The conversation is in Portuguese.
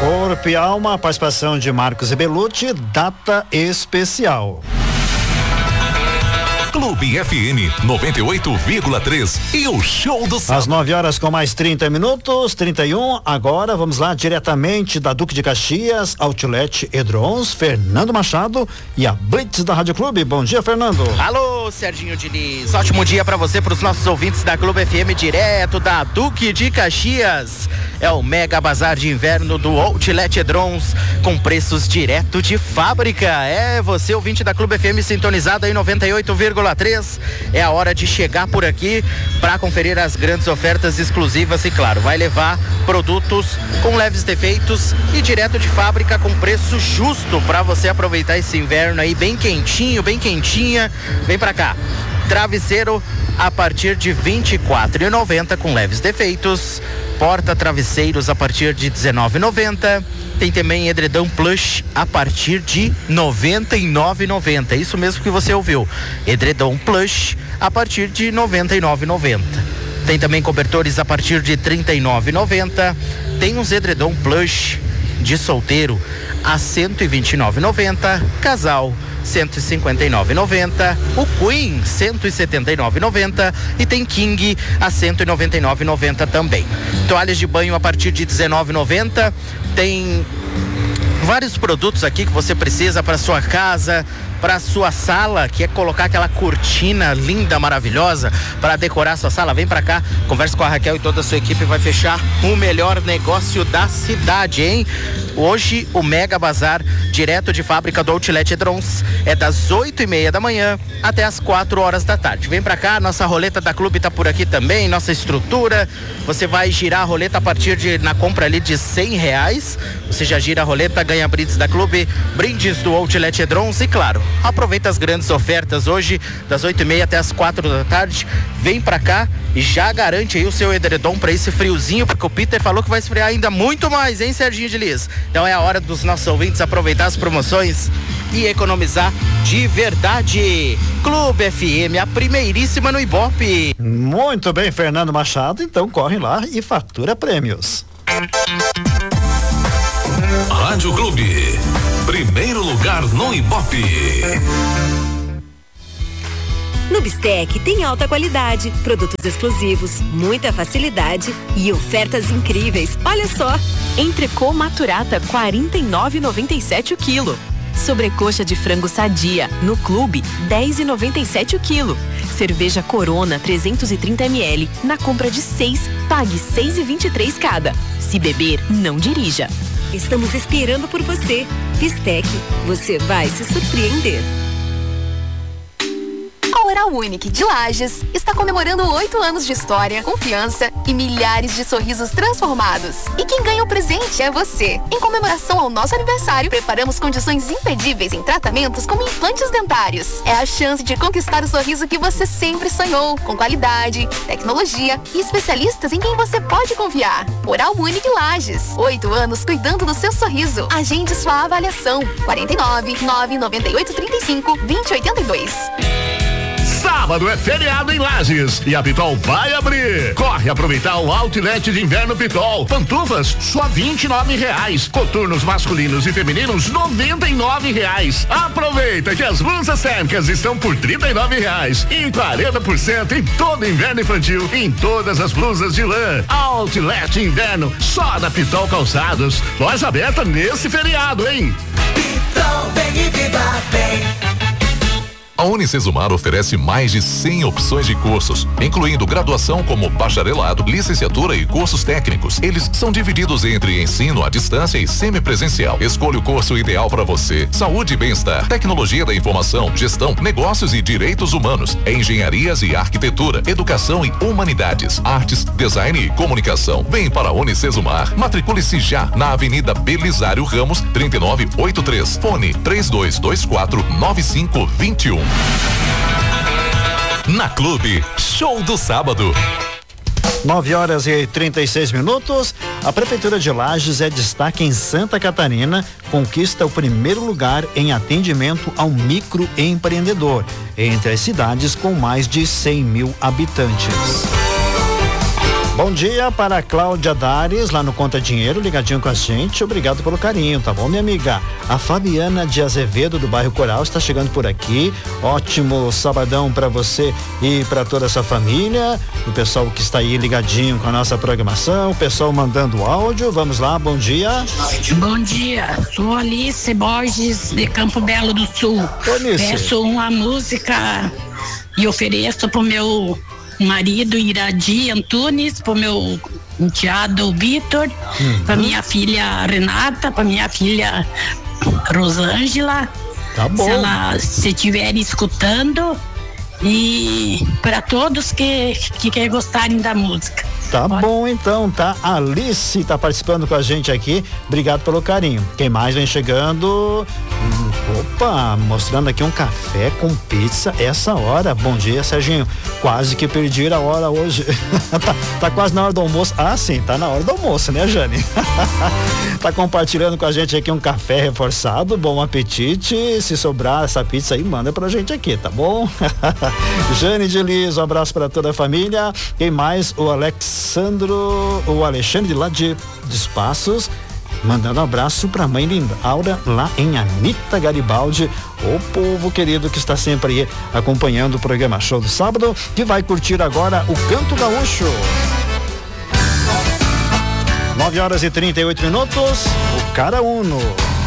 Corpo e Alma, participação de Marcos e Belucci, data especial. Clube FM 98,3 e o show do sábado. Às 9 horas com mais 30 minutos, 31. Agora vamos lá diretamente da Duque de Caxias, Outlet Edrons, Fernando Machado e a Blitz da Rádio Clube. Bom dia, Fernando. Alô, Serginho Diniz. Ótimo dia para você, para os nossos ouvintes da Clube FM, direto da Duque de Caxias. É o Mega Bazar de Inverno do Outlet Edrons, com preços direto de fábrica. É você, ouvinte da Clube FM, sintonizado aí 98,3. É a hora de chegar por aqui para conferir as grandes ofertas exclusivas e, claro, vai levar produtos com leves defeitos e direto de fábrica com preço justo para você aproveitar esse inverno aí bem quentinho, bem quentinha. Vem para cá. Travesseiro a partir de R$24,90 com leves defeitos. Porta-travesseiros a partir de R$19,90. Tem também edredom plush a partir de R$99,90. Isso mesmo que você ouviu. Edredom plush a partir de R$99,90. Tem também cobertores a partir de R$39,90. Tem uns edredom plush de solteiro a R$129,90. Casal R$159,90, o Queen R$179,90 e tem King a R$199,90 também. Toalhas de banho a partir de R$19,90. Tem vários produtos aqui que você precisa para sua casa, para sua sala, que é colocar aquela cortina linda, maravilhosa para decorar sua sala. Vem para cá, converse com a Raquel e toda a sua equipe, vai fechar o melhor negócio da cidade, hein? Hoje o Mega Bazar, direto de fábrica do Outlet Edrons, é das 8:30 da manhã até as 4 horas da tarde. Vem pra cá, nossa roleta da Clube tá por aqui também, nossa estrutura. Você vai girar a roleta a partir de, na compra ali de R$100, você já gira a roleta, ganha brindes da Clube, brindes do Outlet Edrons e, claro, aproveita as grandes ofertas hoje, das 8:30 até as 4 da tarde. Vem pra cá e já garante aí o seu edredom pra esse friozinho, porque o Peter falou que vai esfriar ainda muito mais, hein, Serginho de Liz? Então é a hora dos nossos ouvintes aproveitar as promoções e economizar de verdade. Clube FM, a primeiríssima no Ibope. Muito bem, Fernando Machado, então corre lá e fatura prêmios. Rádio Clube, primeiro lugar no Ibope. No Bistec tem alta qualidade, produtos exclusivos, muita facilidade e ofertas incríveis. Olha só, entrecô maturata R$49,97 o quilo. Sobrecoxa de frango sadia, no Clube, R$10,97 o quilo. Cerveja Corona 330 ml, na compra de 6, pague R$6,23 cada. Se beber, não dirija. Estamos esperando por você. Bistec, você vai se surpreender. A Oral Unique de Lages está comemorando 8 anos de história, confiança e milhares de sorrisos transformados. E quem ganha o presente é você. Em comemoração ao nosso aniversário, preparamos condições imperdíveis em tratamentos como implantes dentários. É a chance de conquistar o sorriso que você sempre sonhou, com qualidade, tecnologia e especialistas em quem você pode confiar. Oral Unique Lages, 8 anos cuidando do seu sorriso. Agende sua avaliação. 49-99835-2082. Sábado é feriado em Lages e a Pitol vai abrir. Corre aproveitar o Outlet de Inverno Pitol. Pantufas só R$29. Coturnos masculinos e femininos R$99. Aproveita que as blusas térmicas estão por R$39 e 40% em todo inverno infantil em todas as blusas de lã. Outlet Inverno só da Pitol Calçados. Loja aberta nesse feriado, hein? Pitol, vem e viva bem. A Unicesumar oferece mais de 100 opções de cursos, incluindo graduação como bacharelado, licenciatura e cursos técnicos. Eles são divididos entre ensino à distância e semipresencial. Escolha o curso ideal para você. Saúde e bem-estar, tecnologia da informação, gestão, negócios e direitos humanos, engenharias e arquitetura, educação e humanidades, artes, design e comunicação. Vem para a Unicesumar. Matricule-se já na Avenida Belisário Ramos, 3983. Fone 3224-9521. Na Clube, show do sábado. 9h36. A Prefeitura de Lages é destaque em Santa Catarina, conquista o primeiro lugar em atendimento ao microempreendedor, entre as cidades com mais de 100 mil habitantes. Bom dia para a Cláudia Dares, lá no Conta Dinheiro, ligadinho com a gente. Obrigado pelo carinho, tá bom, minha amiga? A Fabiana de Azevedo, do bairro Coral, está chegando por aqui. Ótimo sabadão para você e para toda essa família. O pessoal que está aí ligadinho com a nossa programação, o pessoal mandando áudio. Vamos lá, bom dia. Bom dia, sou Alice Borges, de Campo Belo do Sul. Peço uma música e ofereço pro meu marido Iradi Antunes, pro meu enteado Vitor, pra minha filha Renata, pra minha filha Rosângela. Tá bom. Se ela estiver escutando, e para todos que gostarem da música. Tá bom então, tá? Alice tá participando com a gente aqui. Obrigado pelo carinho. Quem mais vem chegando? Opa, mostrando aqui um café com pizza essa hora. Bom dia, Serginho. Quase que perdi a hora hoje. tá quase na hora do almoço. Ah, sim, tá na hora do almoço, né, Jane? Tá compartilhando com a gente aqui um café reforçado. Bom apetite. Se sobrar essa pizza aí, manda pra gente aqui, tá bom? Jane de Liz, um abraço pra toda a família. Quem mais? O o Alexandre lá de Passos, mandando um abraço pra mãe linda Aura, lá em Anita Garibaldi, o povo querido que está sempre aí acompanhando o programa Show do Sábado, que vai curtir agora o Canto Gaúcho. 9 horas e 38 minutos, o Cara Uno.